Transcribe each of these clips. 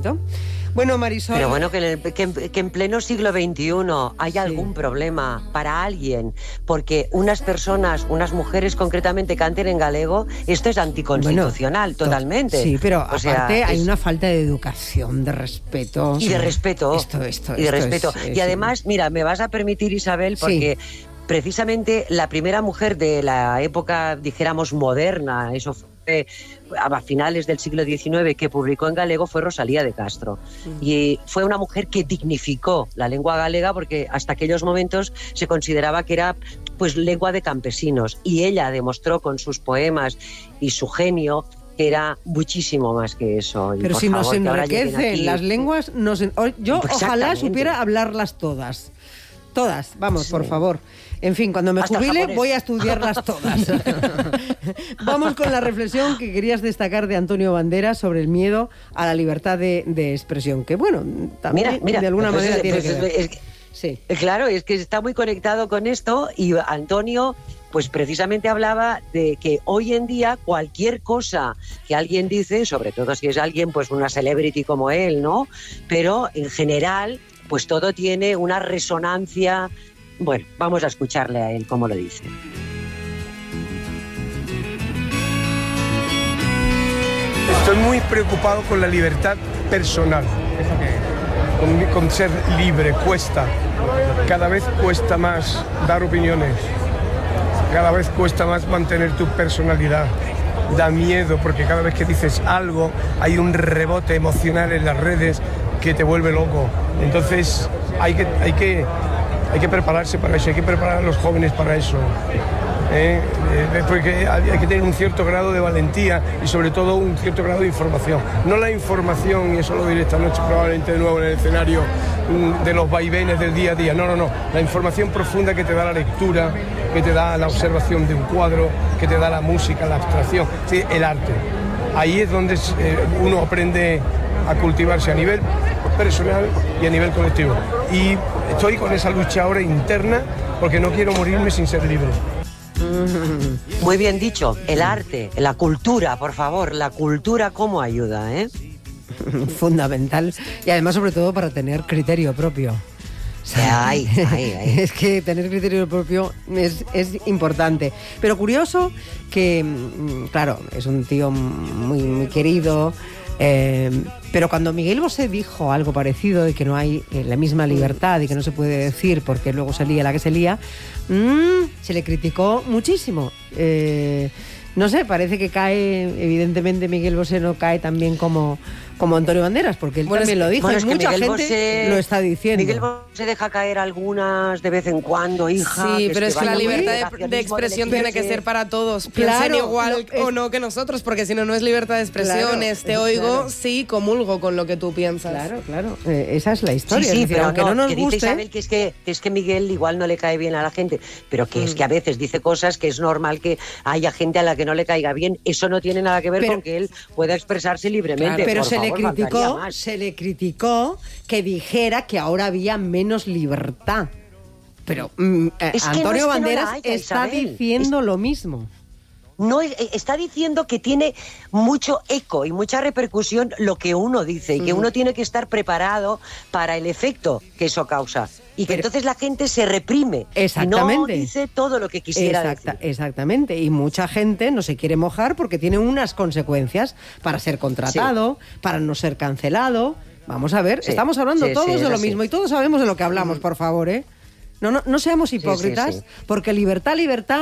bonito. Bueno, Marisol... Pero bueno, que en pleno siglo XXI hay algún problema para alguien, porque unas personas, unas mujeres concretamente canten en galego, esto es anticonstitucional, totalmente. Sí, pero aparte hay una falta de educación, de respeto. Y de respeto. Y de respeto. Es, y además, mira, me vas a permitir, Isabel, porque... Precisamente la primera mujer de la época, dijéramos, moderna, eso fue a finales del siglo XIX, que publicó en galego, fue Rosalía de Castro. Y fue una mujer que dignificó la lengua galega, porque hasta aquellos momentos se consideraba que era pues lengua de campesinos. Y ella demostró con sus poemas y su genio que era muchísimo más que eso. Pero si nos enriquecen las lenguas, yo ojalá supiera hablarlas todas. Todas, vamos, por favor. En fin, cuando me jubile voy a estudiarlas todas. Vamos con la reflexión que querías destacar de Antonio Banderas sobre el miedo a la libertad de expresión, que bueno, también de alguna manera tiene que ver. Sí. Claro, es que está muy conectado con esto y Antonio pues precisamente hablaba de que hoy en día cualquier cosa que alguien dice, sobre todo si es alguien pues una celebrity como él, ¿no? Pero en general pues todo tiene una resonancia. Bueno, vamos a escucharle a él cómo lo dice. Estoy muy preocupado con la libertad personal, con ser libre. Cuesta, cada vez cuesta más dar opiniones, cada vez cuesta más mantener tu personalidad. Da miedo porque cada vez que dices algo hay un rebote emocional en las redes que te vuelve loco. Entonces hay que prepararse para eso, hay que preparar a los jóvenes para eso. Porque hay que tener un cierto grado de valentía y sobre todo un cierto grado de información. No la información, y eso lo diré esta noche probablemente de nuevo en el escenario, de los vaivenes del día a día. No. La información profunda que te da la lectura, que te da la observación de un cuadro, que te da la música, la abstracción, sí, el arte. Ahí es donde uno aprende a cultivarse a nivel personal y a nivel colectivo. Y estoy con esa lucha ahora interna porque no quiero morirme sin ser libre. Muy bien dicho, el arte, la cultura, por favor, la cultura cómo ayuda, ¿eh? Fundamental. Y además, sobre todo, para tener criterio propio. Ay. Es que tener criterio propio es importante. Pero curioso que, claro, es un tío muy, muy querido, pero cuando Miguel Bosé dijo algo parecido de que no hay la misma libertad y que no se puede decir porque luego se lía la que se lía, se le criticó muchísimo. No sé, parece que cae, evidentemente Miguel Bosé no cae tan bien como Antonio Banderas, porque él también lo dijo, y mucha gente lo está diciendo. Miguel Bosé deja caer algunas de vez en cuando, hija. Sí, pero es que la libertad de expresión tiene que ser para todos. Piensen igual o no que nosotros, porque si no, no es libertad de expresión. Te oigo, sí, comulgo con lo que tú piensas. Claro. Esa es la historia. Sí, decir, pero aunque no nos que guste... dice Isabel que es que Miguel igual no le cae bien a la gente, pero que es que a veces dice cosas que es normal que haya gente a la que no le caiga bien. Eso no tiene nada que ver con que él pueda expresarse libremente. Pero se le criticó que dijera que ahora había menos libertad. Pero Antonio Banderas está diciendo lo mismo. No, está diciendo que tiene mucho eco y mucha repercusión lo que uno dice y que uno tiene que estar preparado para el efecto que eso causa. Y que entonces la gente se reprime y no dice todo lo que quisiera decir. Exactamente, y mucha gente no se quiere mojar porque tiene unas consecuencias para ser contratado, para no ser cancelado. Vamos a ver, estamos hablando todos de lo mismo y todos sabemos de lo que hablamos, por favor, ¿eh? No seamos hipócritas, porque libertad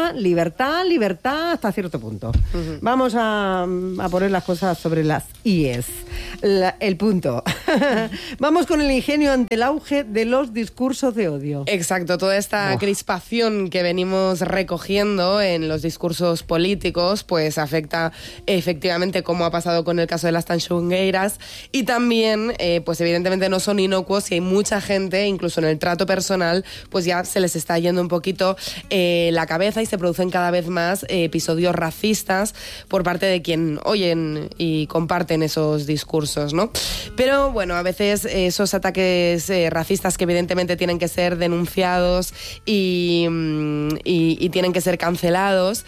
hasta cierto punto. Vamos a poner las cosas sobre las IES. El punto. Vamos con el ingenio ante el auge de los discursos de odio. Exacto, toda esta crispación que venimos recogiendo en los discursos políticos, pues afecta efectivamente, como ha pasado con el caso de las tanxongueiras, y también, pues evidentemente no son inocuos y hay mucha gente, incluso en el trato personal, pues ya se les está yendo un poquito la cabeza y se producen cada vez más episodios racistas por parte de quien oyen y comparten esos discursos, ¿no? Pero bueno, a veces esos ataques racistas que evidentemente tienen que ser denunciados y tienen que ser cancelados,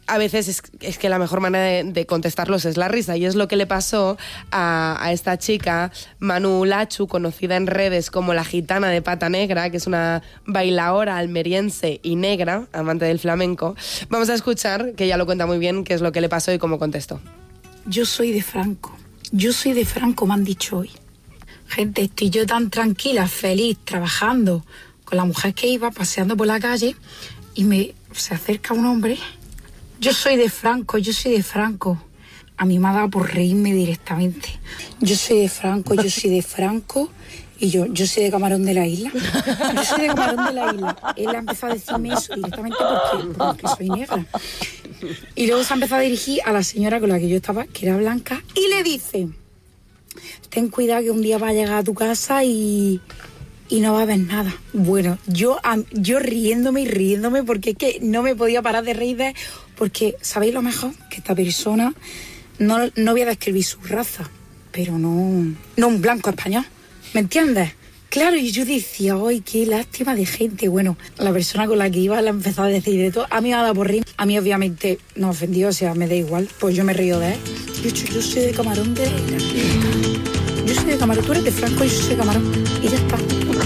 a veces es que la mejor manera de contestarlos es la risa, y es lo que le pasó a esta chica, Manu Lachu, conocida en redes como la gitana de pata negra, que es una bailaora almeriense y negra, amante del flamenco. Vamos a escuchar, que ella lo cuenta muy bien, qué es lo que le pasó y cómo contestó. Yo soy de Franco, me han dicho hoy. Gente, estoy yo tan tranquila, feliz, trabajando con la mujer que iba, paseando por la calle, y se acerca un hombre. Yo soy de Franco. A mí me ha dado por reírme directamente. Yo soy de Franco, y yo soy de Camarón de la Isla. Yo soy de Camarón de la Isla. Él ha empezado a decirme eso directamente porque soy negra. Y luego se ha empezado a dirigir a la señora con la que yo estaba, que era blanca, y le dice: ten cuidado que un día va a llegar a tu casa y no va a haber nada. Bueno, yo riéndome porque es que no me podía parar de reír porque, ¿sabéis lo mejor? Que esta persona, no voy a describir su raza, pero no un blanco español, ¿me entiendes? Claro, y yo decía, ¡ay, qué lástima de gente! Bueno, la persona con la que iba la empezó a decir de todo. A mí me ha dado por reír. A mí, obviamente, no ofendió, o sea, me da igual. Pues yo me río de él. Yo soy de Camarón de la Isla. Yo soy de Camarón, tú eres de Franco y yo soy de Camarón. Y ya está.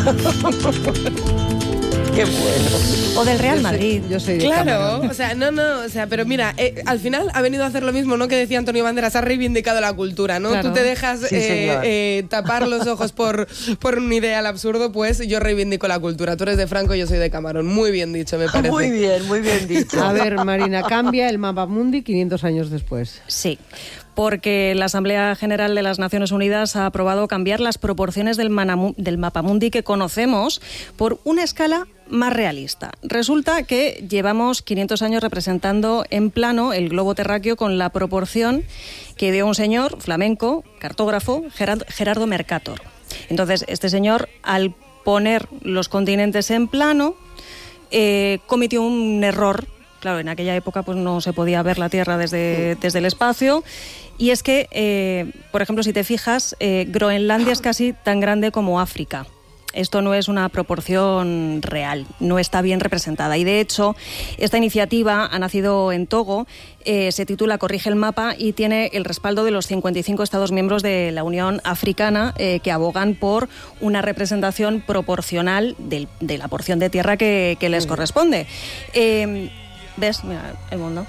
Qué bueno. O del Real Madrid. Yo soy de Claro, Camarón. o sea, pero mira, al final ha venido a hacer lo mismo, ¿no? Que decía Antonio Banderas, ha reivindicado la cultura, ¿no? Claro. Tú te dejas Sí, tapar los ojos por un ideal absurdo, pues yo reivindico la cultura. Tú eres de Franco, yo soy de Camarón. Muy bien dicho, me parece. Muy bien dicho. A ver, Marina, cambia el mapa mundi 500 años después. Sí, porque la Asamblea General de las Naciones Unidas ha aprobado cambiar las proporciones del mapamundi que conocemos por una escala más realista. Resulta que llevamos 500 años representando en plano el globo terráqueo con la proporción que dio un señor flamenco, cartógrafo, Gerardo Mercator. Entonces, este señor, al poner los continentes en plano, cometió un error. Claro, en aquella época pues no se podía ver la Tierra desde el espacio. Y es que, por ejemplo, si te fijas, Groenlandia es casi tan grande como África. Esto no es una proporción real, no está bien representada. Y de hecho, esta iniciativa ha nacido en Togo, se titula Corrige el mapa y tiene el respaldo de los 55 Estados miembros de la Unión Africana que abogan por una representación proporcional de la porción de tierra que les corresponde. ¿Ves? Mira, el mundo.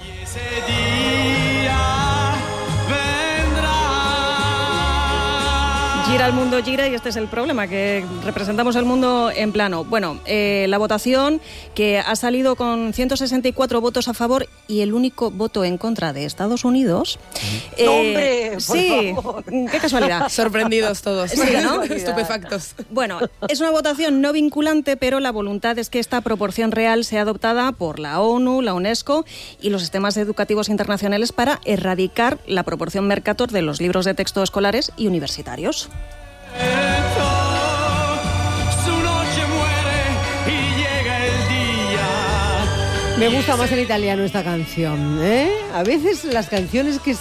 Gira el mundo, gira, y este es el problema, que representamos el mundo en plano. Bueno, la votación, que ha salido con 164 votos a favor y el único voto en contra de Estados Unidos. ¡Hombre, por sí, favor! Qué casualidad. Sorprendidos todos. Sí, ¿no? Estupefactos. Bueno, es una votación no vinculante, pero la voluntad es que esta proporción real sea adoptada por la ONU, la UNESCO y los sistemas educativos internacionales para erradicar la proporción Mercator de los libros de texto escolares y universitarios. Me gusta más en italiano esta canción, ¿eh? A veces las canciones que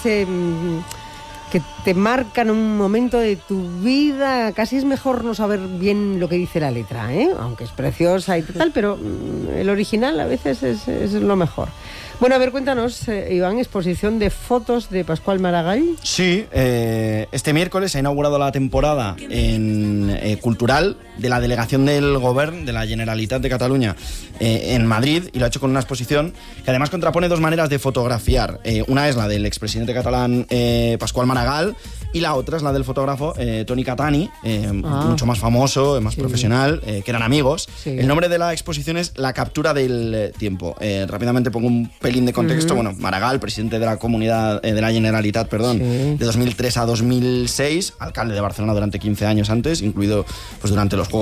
te marcan un momento de tu vida, casi es mejor no saber bien lo que dice la letra, ¿eh? Aunque es preciosa y tal, pero el original a veces es lo mejor. Bueno, a ver, cuéntanos, Iván, exposición de fotos de Pascual Maragall. Sí, este miércoles se ha inaugurado la temporada cultural de la delegación del Govern de la Generalitat de Cataluña en Madrid, y lo ha hecho con una exposición que además contrapone dos maneras de fotografiar. Una es la del expresidente catalán Pascual Maragall, y la otra es la del fotógrafo Toni Catani, mucho más famoso, más profesional, que eran amigos. Sí. El nombre de la exposición es La captura del tiempo. Rápidamente pongo un pelín de contexto. Bueno, Maragall, presidente de la Comunidad de la Generalitat, de 2003 a 2006, alcalde de Barcelona durante 15 años antes, incluido pues durante los Juegos